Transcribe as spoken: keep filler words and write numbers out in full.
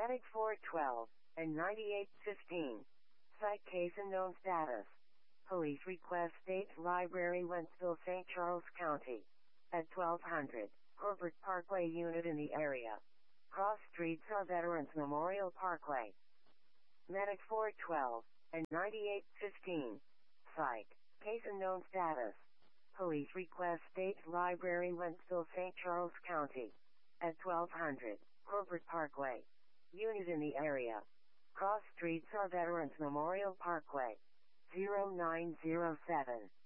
Medic four twelve and ninety-eight fifteen. Site case unknown status. Police request State Library, Wentzville, Saint Charles County. At twelve hundred, Corporate Parkway unit in the area. Cross streets are Veterans Memorial Parkway. Medic four twelve and ninety-eight fifteen. Site case unknown status. Police request State Library, Wentzville, Saint Charles County. At twelve hundred, Corporate Parkway. Unit in the area. Cross streets are Veterans Memorial Parkway. zero nine zero seven.